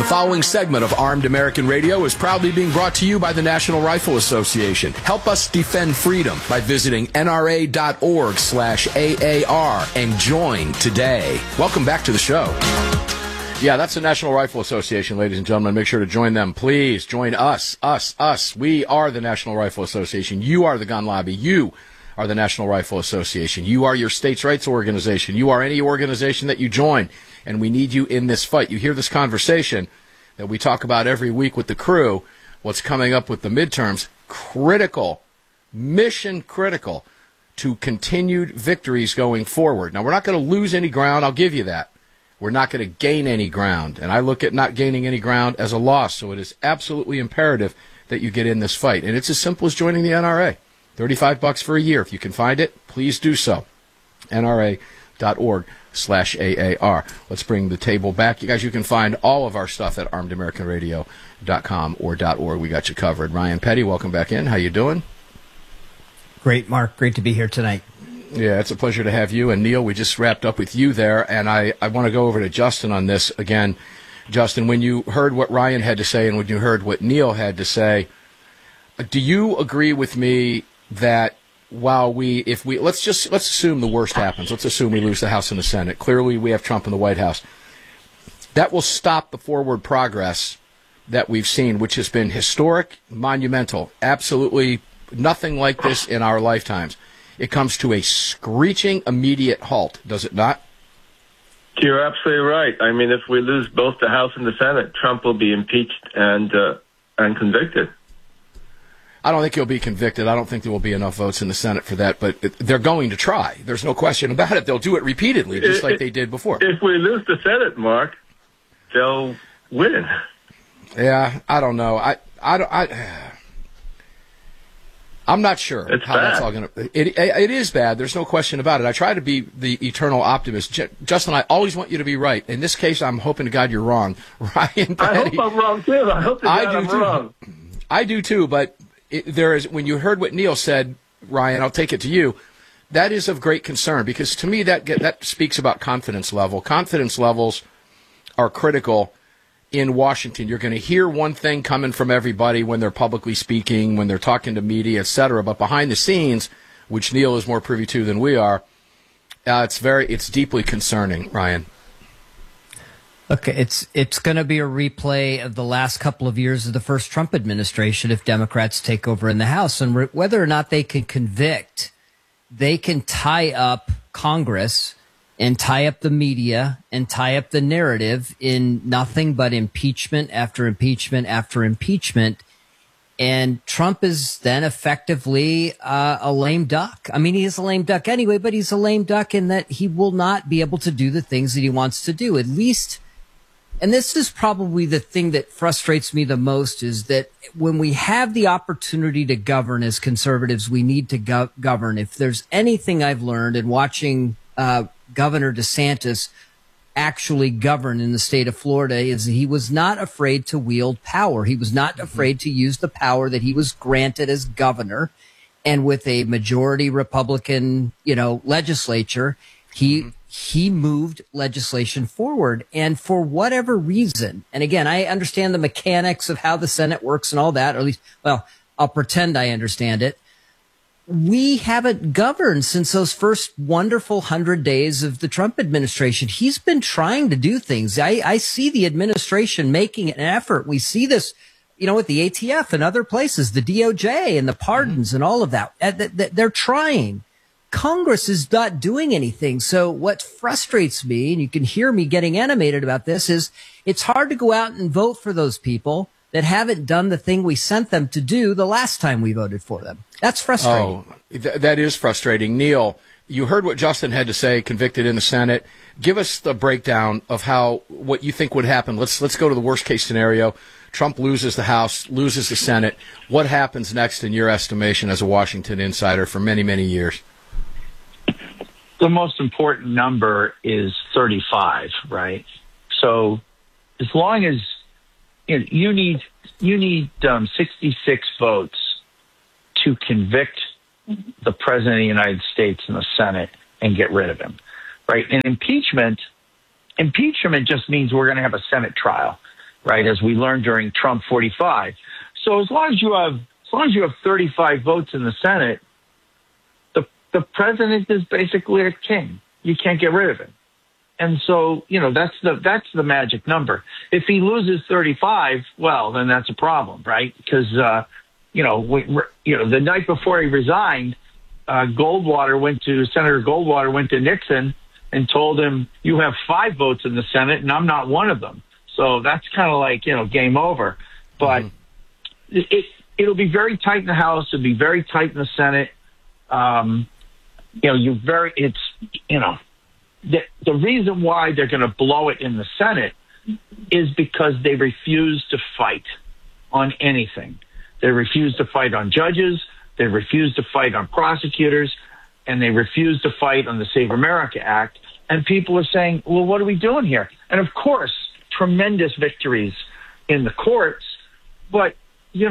following segment of Armed American Radio is proudly being brought to you by the National Rifle Association. Help us defend freedom by visiting nra.org/AAR and join today. Welcome back to the show. Yeah, that's the National Rifle Association, ladies and gentlemen. Make sure to join them. Please join us. We are the National Rifle Association. You are the gun lobby. You are the National Rifle Association. You are your states' rights organization. You are any organization that you join, and we need you in this fight. You hear this conversation that we talk about every week with the crew, what's coming up with the midterms, critical, mission critical to continued victories going forward. Now, we're not going to lose any ground. I'll give you that. We're not going to gain any ground, and I look at not gaining any ground as a loss, so it is absolutely imperative that you get in this fight, and it's as simple as joining the NRA. $35 for a year. If you can find it, please do so. NRA.org/AAR. Let's bring the table back. You guys, you can find all of our stuff at armedamericanradio.com or .org. We got you covered. Ryan Petty, welcome back in. How you doing? Great, Mark. Great to be here tonight. Yeah, it's a pleasure to have you. And Neil, we just wrapped up with you there, and I want to go over to Justin on this again. Justin, when you heard what Ryan had to say and when you heard what Neil had to say, do you agree with me that while let's assume the worst happens. Let's assume we lose the House and the Senate. Clearly, we have Trump in the White House. That will stop the forward progress that we've seen, which has been historic, monumental, absolutely nothing like this in our lifetimes. It comes to a screeching, immediate halt, does it not? You're absolutely right. I mean, if we lose both the House and the Senate, Trump will be impeached and convicted. I don't think he'll be convicted. I don't think there will be enough votes in the Senate for that, but they're going to try. There's no question about it. They'll do it repeatedly, just like they did before. If we lose the Senate, Mark, they'll win. Yeah, I don't know. I'm not sure it's how bad. That's all going to. It is bad. There's no question about it. I try to be the eternal optimist. Justin, I always want you to be right. In this case, I'm hoping to God you're wrong. Ryan Petty, I hope I'm wrong too. I hope I'm wrong. I do too, but there is, when you heard what Neil said, Ryan, I'll take it to you, that is of great concern, because to me that speaks about confidence level. Confidence levels are critical in Washington. You're going to hear one thing coming from everybody when they're publicly speaking, when they're talking to media, etc. But behind the scenes, which Neil is more privy to than we are, it's deeply concerning, Ryan. Look, it's going to be a replay of the last couple of years of the first Trump administration if Democrats take over in the House. And whether or not they can convict, they can tie up Congress and tie up the media and tie up the narrative in nothing but impeachment after impeachment after impeachment. And Trump is then effectively a lame duck. I mean, he is a lame duck anyway, but he's a lame duck in that he will not be able to do the things that he wants to do, at least. And this is probably the thing that frustrates me the most, is that when we have the opportunity to govern as conservatives, we need to govern. If there's anything I've learned in watching Governor DeSantis actually govern in the state of Florida, is he was not afraid to wield power. He was not afraid to use the power that he was granted as governor. And with a majority Republican, legislature, he moved legislation forward. And for whatever reason, and again, I understand the mechanics of how the Senate works and all that, or at least, well, I'll pretend I understand it. We haven't governed since those first wonderful 100 days of the Trump administration. He's been trying to do things. I see the administration making an effort. We see this, with the ATF and other places, the DOJ and the pardons and all of that. They're trying. Congress is not doing anything. So what frustrates me, and you can hear me getting animated about this, is it's hard to go out and vote for those people that haven't done the thing we sent them to do the last time we voted for them. That's frustrating. Oh, that is frustrating. Neil, you heard what Justin had to say, convicted in the Senate. Give us the breakdown of what you think would happen. Let's go to the worst case scenario. Trump loses the House, loses the Senate. What happens next in your estimation as a Washington insider for many, many years? The most important number is 35, right? So as long as you need 66 votes to convict the president of the United States in the Senate and get rid of him, right? And impeachment just means we're going to have a Senate trial, right? As we learned during Trump 45. So as long as you have 35 votes in the Senate, the president is basically a king. You can't get rid of him. And so, that's the magic number. If he loses 35, well, then that's a problem, right? Because, the night before he resigned, Senator Goldwater went to Nixon and told him, you have 5 votes in the Senate and I'm not one of them. So that's kind of like, game over. But it'll be very tight in the House. It'll be very tight in the Senate. The reason why they're going to blow it in the Senate is because they refuse to fight on anything. They refuse to fight on judges. They refuse to fight on prosecutors, and they refuse to fight on the Save America Act. And people are saying, well, what are we doing here? And of course, tremendous victories in the courts, but we're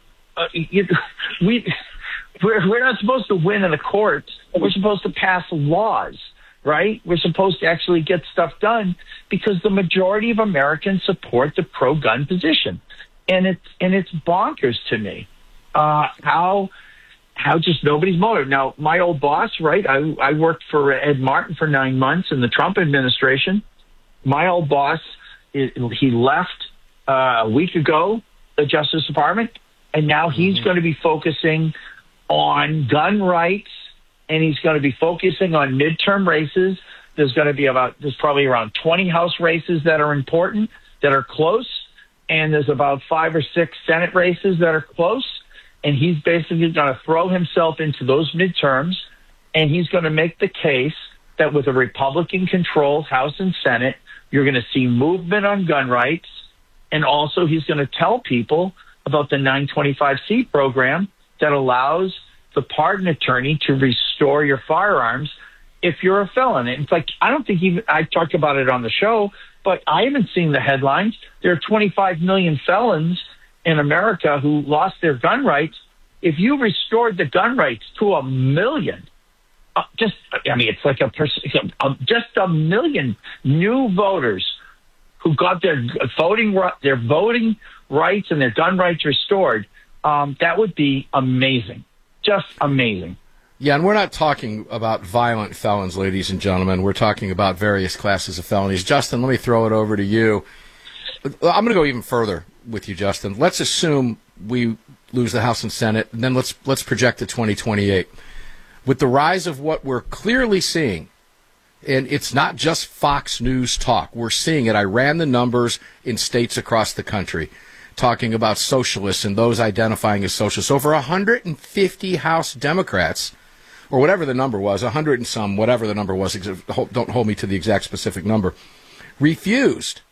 not supposed to win in the courts. We're supposed to pass laws, right? We're supposed to actually get stuff done because the majority of Americans support the pro-gun position. And it's bonkers to me how just nobody's motive. Now, my old boss, right? I worked for Ed Martin for 9 months in the Trump administration. My old boss, he left a week ago, the Justice Department, and now he's going to be focusing on gun rights, and he's going to be focusing on midterm races. There's probably around 20 House races that are important, that are close, and there's about 5 or 6 Senate races that are close. And he's basically going to throw himself into those midterms, and he's going to make the case that with a Republican-controlled House and Senate, you're going to see movement on gun rights, and also he's going to tell people about the 925C program that allows the pardon attorney to restore your firearms if you're a felon. And it's like, I talked about it on the show, but I haven't seen the headlines. There are 25 million felons in America who lost their gun rights. If you restored the gun rights to 1 million, it's like just 1 million new voters who got their voting rights and their gun rights restored, that would be amazing. Just amazing. Yeah, and we're not talking about violent felons, ladies and gentlemen. We're talking about various classes of felonies. Justin, let me throw it over to you. I'm going to go even further with you, Justin. Let's assume we lose the House and Senate, and then let's project to 2028. With the rise of what we're clearly seeing, and it's not just Fox News talk, we're seeing it. I ran the numbers in states across the country talking about socialists and those identifying as socialists. Over 150 House Democrats, or whatever the number was, 100 and some, whatever the number was, don't hold me to the exact specific number, refused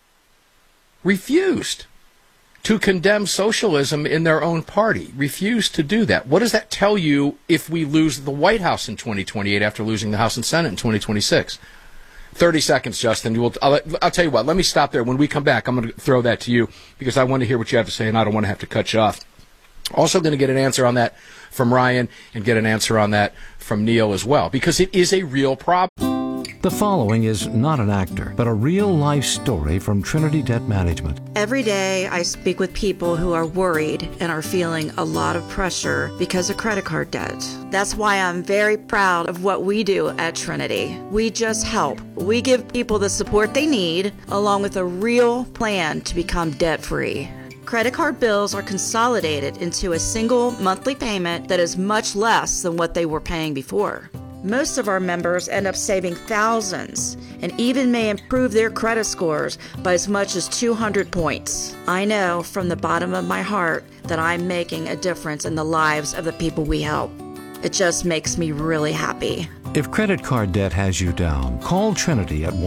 to condemn socialism in their own party, refused to do that. What does that tell you if we lose the White House in 2028 after losing the House and Senate in 2026? 30 seconds, Justin. I'll tell you what, let me stop there. When we come back, I'm going to throw that to you because I want to hear what you have to say, and I don't want to have to cut you off. Also going to get an answer on that from Ryan and get an answer on that from Neil as well, because it is a real problem. The following is not an actor, but a real-life story from Trinity Debt Management. Every day I speak with people who are worried and are feeling a lot of pressure because of credit card debt. That's why I'm very proud of what we do at Trinity. We just help. We give people the support they need, along with a real plan to become debt-free. Credit card bills are consolidated into a single monthly payment that is much less than what they were paying before. Most of our members end up saving thousands and even may improve their credit scores by as much as 200 points. I know from the bottom of my heart that I'm making a difference in the lives of the people we help. It just makes me really happy. If credit card debt has you down, call Trinity at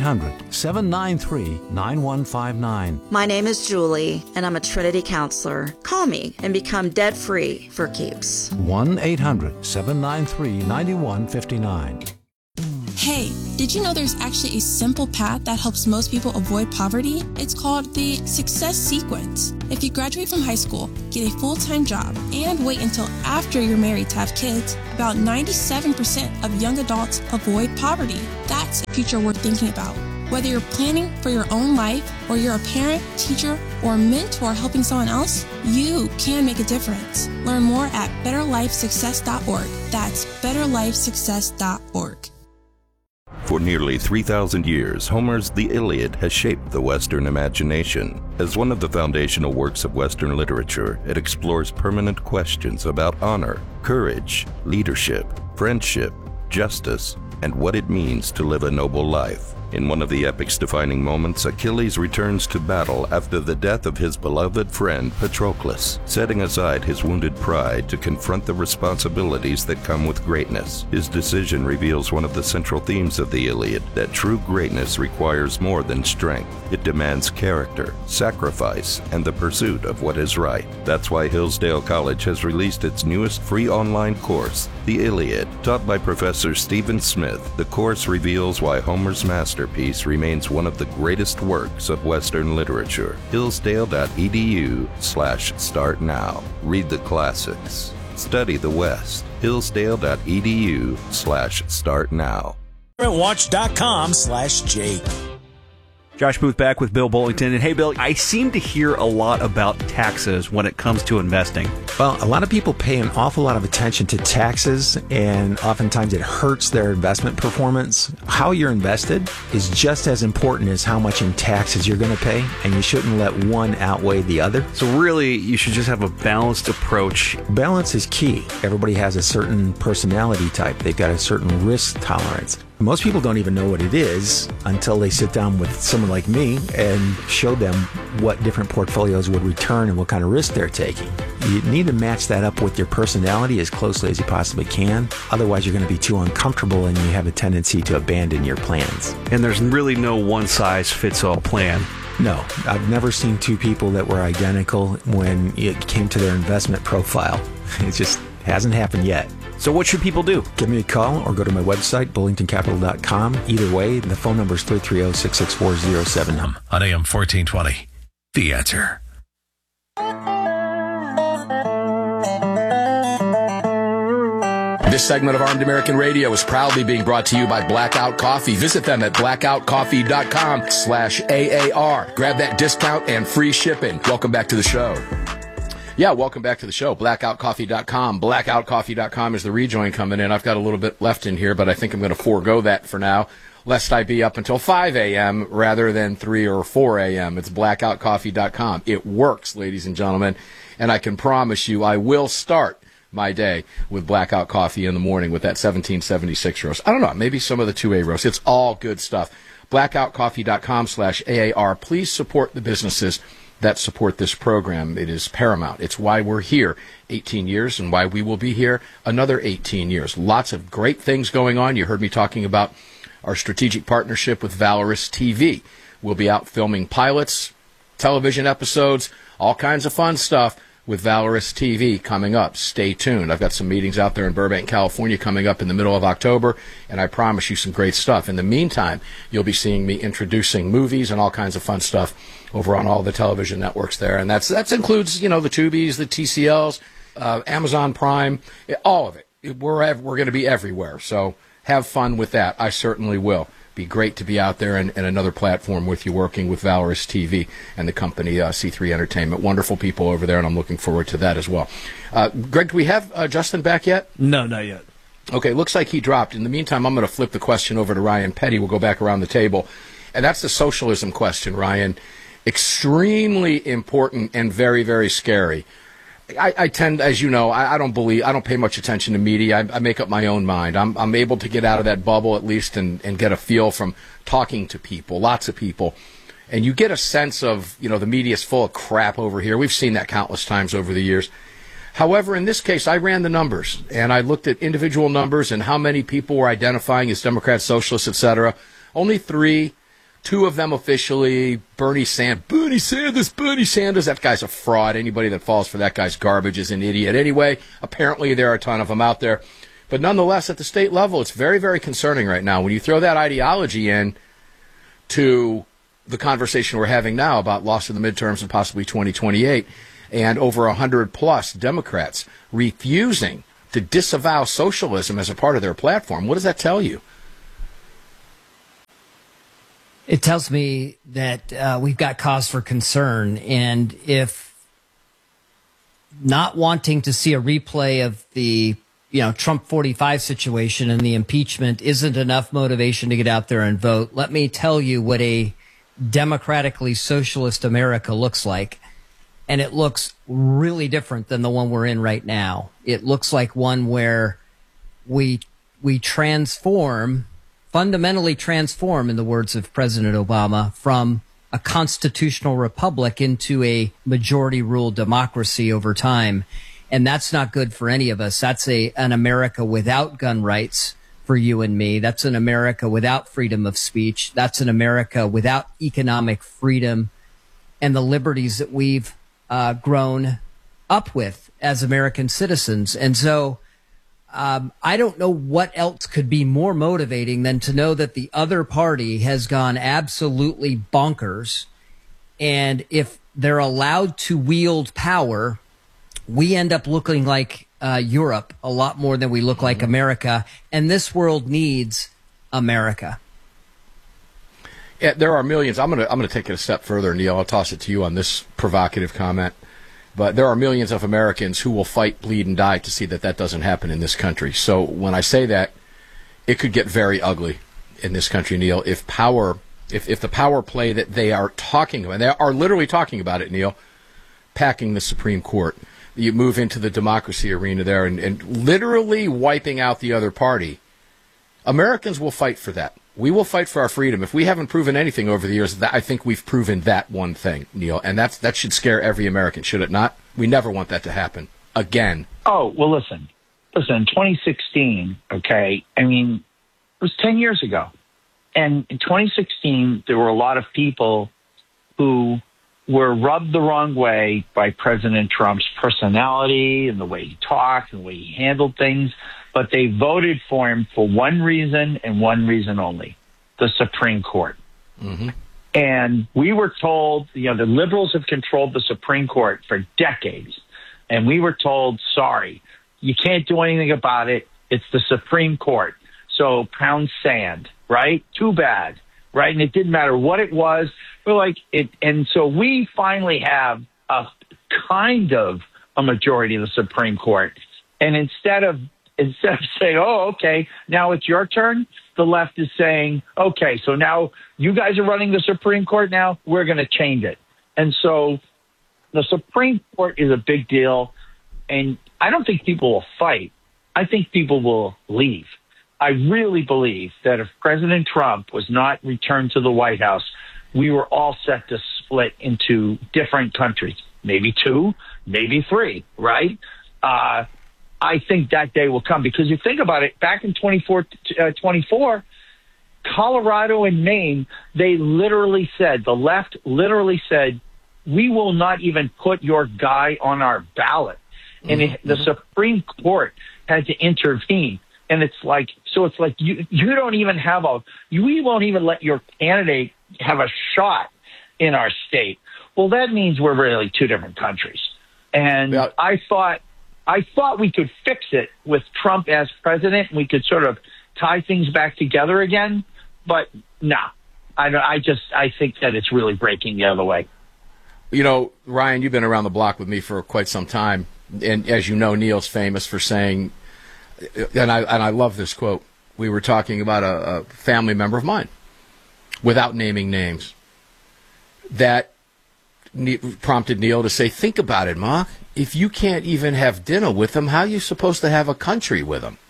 1-800-793-9159. My name is Julie, and I'm a Trinity counselor. Call me and become debt-free for keeps. 1-800-793-9159. Hey, did you know there's actually a simple path that helps most people avoid poverty? It's called the Success Sequence. If you graduate from high school, get a full-time job, and wait until after you're married to have kids, about 97% of young adults avoid poverty. That's a future worth thinking about. Whether you're planning for your own life or you're a parent, teacher, or mentor helping someone else, you can make a difference. Learn more at betterlifesuccess.org. That's betterlifesuccess.org. For nearly 3,000 years, Homer's The Iliad has shaped the Western imagination. As one of the foundational works of Western literature, it explores permanent questions about honor, courage, leadership, friendship, justice, and what it means to live a noble life. In one of the epic's defining moments, Achilles returns to battle after the death of his beloved friend Patroclus, setting aside his wounded pride to confront the responsibilities that come with greatness. His decision reveals one of the central themes of the Iliad, that true greatness requires more than strength. It demands character, sacrifice, and the pursuit of what is right. That's why Hillsdale College has released its newest free online course, The Iliad. Taught by Professor Stephen Smith, the course reveals why Homer's masterpiece remains one of the greatest works of Western literature. Hillsdale.edu/start now. Read the classics. Study the West. Hillsdale.edu/start now. Watch.com/Jake. Josh Booth back with Bill Bullington. And hey, Bill, I seem to hear a lot about taxes when it comes to investing. Well, a lot of people pay an awful lot of attention to taxes, and oftentimes it hurts their investment performance. How you're invested is just as important as how much in taxes you're going to pay, and you shouldn't let one outweigh the other. So really, you should just have a balanced approach. Balance is key. Everybody has a certain personality type. They've got a certain risk tolerance. Most people don't even know what it is until they sit down with someone like me and show them what different portfolios would return and what kind of risk they're taking. You need to match that up with your personality as closely as you possibly can. Otherwise, you're going to be too uncomfortable and you have a tendency to abandon your plans. And there's really no one-size-fits-all plan. No, I've never seen two people that were identical when it came to their investment profile. It just hasn't happened yet. So what should people do? Give me a call or go to my website, bullingtoncapital.com. Either way, the phone number is 330-664-07. On AM 1420, The Answer. This segment of Armed American Radio is proudly being brought to you by Blackout Coffee. Visit them at blackoutcoffee.com/AAR. Grab that discount and free shipping. Welcome back to the show. Yeah, welcome back to the show. Blackoutcoffee.com. Blackoutcoffee.com is the rejoin coming in. I've got a little bit left in here, but I think I'm going to forego that for now, lest I be up until 5 a.m. rather than 3 or 4 a.m. It's blackoutcoffee.com. It works, ladies and gentlemen, and I can promise you I will start my day with Blackout Coffee in the morning with that 1776 roast. I don't know, maybe some of the 2A roast. It's all good stuff. Blackoutcoffee.com/AAR. Please support the businesses that support this program. It is paramount. It's why we're here 18 years and why we will be here another 18 years. Lots of great things going on. You heard me talking about our strategic partnership with Valorous TV. We'll be out filming pilots, television episodes, all kinds of fun stuff with Valorous TV coming up. Stay tuned. I've got some meetings out there in Burbank, California coming up in the middle of October, and I promise you some great stuff. In the meantime, you'll be seeing me introducing movies and all kinds of fun stuff over on all the television networks there. And that includes, the Tubies, the TCLs, Amazon Prime, all of it. We're going to be everywhere. So have fun with that. I certainly will. Be great to be out there and another platform with you working with Valorous TV and the company C3 Entertainment. Wonderful people over there, and I'm looking forward to that as well. Greg, do we have Justin back yet? No, not yet. Okay, looks like he dropped. In the meantime, I'm going to flip the question over to Ryan Petty. We'll go back around the table. And that's the socialism question, Ryan. Extremely important and very, very scary. I tend, as you know, I don't pay much attention to media. I make up my own mind. I'm able to get out of that bubble at least and get a feel from talking to people, lots of people. And you get a sense of, the media's full of crap over here. We've seen that countless times over the years. However, in this case, I ran the numbers, and I looked at individual numbers and how many people were identifying as Democrats, socialists, etc. Only 3. 2 of them officially, Bernie Sanders. That guy's a fraud. Anybody that falls for that guy's garbage is an idiot. Anyway, apparently there are a ton of them out there. But nonetheless, at the state level, it's very, very concerning right now. When you throw that ideology in to the conversation we're having now about loss of the midterms and possibly 2028, and over 100+ Democrats refusing to disavow socialism as a part of their platform, what does that tell you? It tells me that we've got cause for concern. And if not wanting to see a replay of the Trump 45 situation and the impeachment isn't enough motivation to get out there and vote, let me tell you what a democratically socialist America looks like. And it looks really different than the one we're in right now. It looks like one where we fundamentally transform, in the words of President Obama, from a constitutional republic into a majority rule democracy over time. And that's not good for any of us. That's an America without gun rights for you and me. That's an America without freedom of speech. That's an America without economic freedom and the liberties that we've grown up with as American citizens. And so I don't know what else could be more motivating than to know that the other party has gone absolutely bonkers. And if they're allowed to wield power, we end up looking like Europe a lot more than we look like America. And this world needs America. Yeah, there are millions. I'm gonna take it a step further, Neil. I'll toss it to you on this provocative comment. But there are millions of Americans who will fight, bleed, and die to see that doesn't happen in this country. So when I say that, it could get very ugly in this country, Neil, if the power play that they are talking about, and they are literally talking about it, Neil, packing the Supreme Court. You move into the democracy arena there and literally wiping out the other party. Americans will fight for that. We will fight for our freedom. If we haven't proven anything over the years, I think we've proven that one thing, Neil, and that should scare every American, should it not? We never want that to happen again. Oh, well, listen, 2016, okay, I mean, it was 10 years ago. And in 2016, there were a lot of people who were rubbed the wrong way by President Trump's personality and the way he talked and the way he handled things. But they voted for him for one reason and one reason only, the Supreme Court. Mm-hmm. And we were told, the liberals have controlled the Supreme Court for decades. And we were told, sorry, you can't do anything about it. It's the Supreme Court. So pound sand, right? Too bad, right? And it didn't matter what it was. We're like it. And so we finally have a kind of a majority of the Supreme Court. And instead of saying, oh, okay, now it's your turn, the left is saying, okay, so now you guys are running the Supreme Court now, we're going to change it. And so the Supreme Court is a big deal, and I don't think people will fight. I think people will leave. I really believe that if President Trump was not returned to the White House, we were all set to split into different countries, maybe 2, maybe 3, right? I think that day will come because you think about it, back in 24, Colorado and Maine, they literally said, the left literally said, we will not even put your guy on our ballot. And the Supreme Court had to intervene. And it's like you don't even have we won't even let your candidate have a shot in our state. Well, that means we're really 2 different countries. And yeah. I thought we could fix it with Trump as president. We could sort of tie things back together again. But no, I think that it's really breaking the other way. Ryan, you've been around the block with me for quite some time. And as you know, Neil's famous for saying, and I love this quote, we were talking about a family member of mine, without naming names, that prompted Neil to say, think about it, Ma. If you can't even have dinner with them, how are you supposed to have a country with them?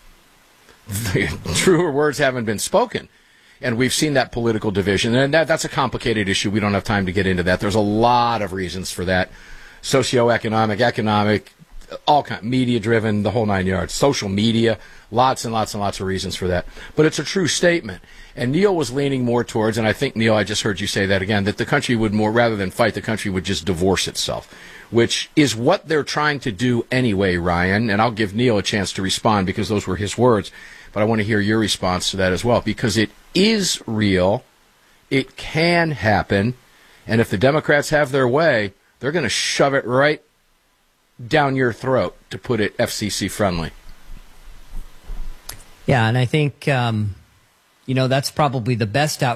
Truer words haven't been spoken. And we've seen that political division. And that's a complicated issue. We don't have time to get into that. There's a lot of reasons for that. Socioeconomic, economic, all kind, media-driven, the whole 9 yards. Social media, lots and lots and lots of reasons for that. But it's a true statement. And Neil was leaning more towards, and I think, Neil, I just heard you say that again, that the country would more, rather than fight, the country would just divorce itself, which is what they're trying to do anyway, Ryan. And I'll give Neil a chance to respond because those were his words. But I want to hear your response to that as well, because it is real. It can happen. And if the Democrats have their way, they're going to shove it right down your throat, to put it FCC friendly. Yeah, and I think, that's probably the best outcome.